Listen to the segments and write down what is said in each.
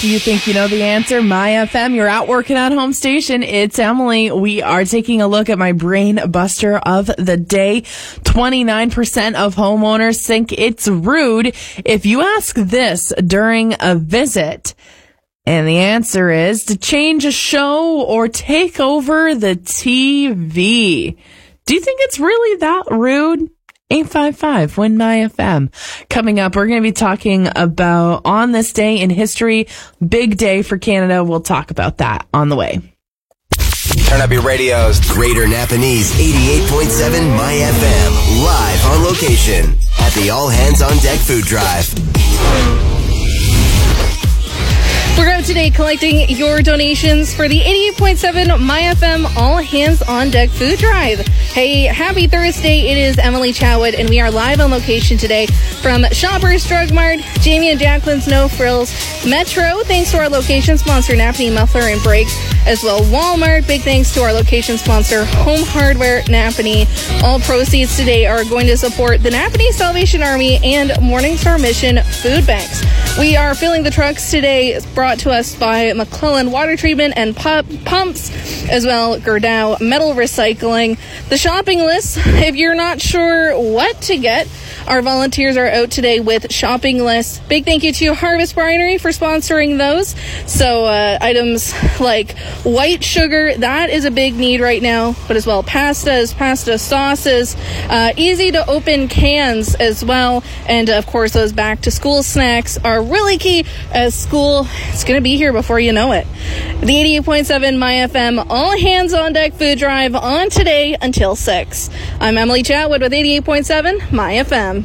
Do you think you know the answer? My FM, you're out working at home station. It's Emily. We are taking a look at my brain buster of the day. 29% of homeowners think it's rude if you ask this during a visit. And the answer is to change a show or take over the TV. Do you think it's really that rude? 855 Win My FM. Coming up, we're going to be talking about on this day in history, big day for Canada. We'll talk about that on the way. Turn up your radios. Greater Napanese 88.7 My FM. Live on location at the All Hands on Deck Food Drive. We're out today collecting your donations for the 88.7 My FM All Hands on Deck Food Drive. Hey, happy Thursday. It is Emily Chadwood, and we are live on location today from Shoppers Drug Mart, Jamie and Jacqueline's No Frills, Metro, thanks to our location sponsor, Napanee Muffler and Brakes, as well Walmart. Big thanks to our location sponsor, Home Hardware Napanee. All proceeds today are going to support the Napanee Salvation Army and Morningstar Mission food banks. We are filling the trucks today, brought to us by McClellan Water Treatment and Pumps, as well Gerdau Metal Recycling. The shopping list, if you're not sure what to get, our volunteers are out today with shopping lists. Big thank you to Harvest Brinery for sponsoring those. So items like white sugar, that is a big need right now, but as well pasta sauces, easy to open cans as well, and of course those back to school snacks are really key as school is going to be here before you know it. The 88.7 My FM All Hands on Deck Food Drive on today until 6. I'm Emily Chatwood with 88.7 My FM.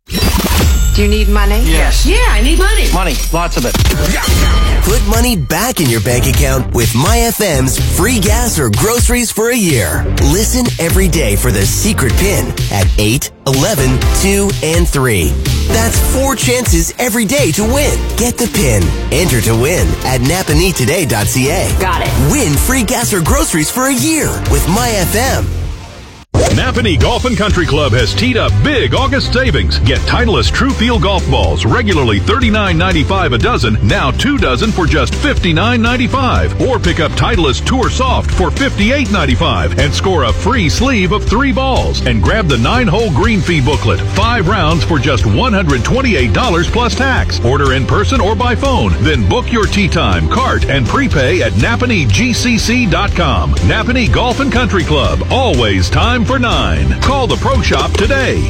Do you need money? Yes. Yeah, I need money. Money, lots of it. Put money back in your bank account with MyFM's free gas or groceries for a year. Listen every day for the secret PIN at 8, 11, 2, and 3. That's 4 chances every day to win. Get the PIN. Enter to win at napaneetoday.ca. Got it. Win free gas or groceries for a year with MyFM. Napanee Golf and Country Club has teed up big August savings. Get Titleist True Feel golf balls, regularly $39.95 a dozen, now 2 dozen for just $59.95. Or pick up Titleist Tour Soft for $58.95 and score a free sleeve of 3 balls. And grab the 9-hole green fee booklet, 5 rounds for just $128 plus tax. Order in person or by phone. Then book your tee time, cart, and prepay at NapaneeGCC.com. Napanee Golf and Country Club. Always time for 9. Call the Pro Shop today.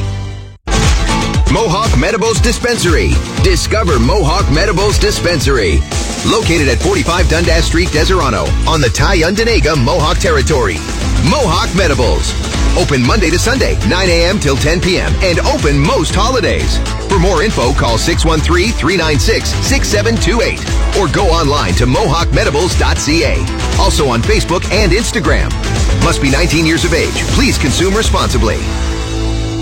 Mohawk Medibles Dispensary. Discover Mohawk Medibles Dispensary. Located at 45 Dundas Street, Deserano, on the Tyundanega Mohawk territory. Mohawk Medibles. Open Monday to Sunday, 9 a.m. till 10 p.m. and open most holidays. For more info, call 613-396-6728 or go online to mohawkmedibles.ca. Also on Facebook and Instagram. Must be 19 years of age. Please consume responsibly.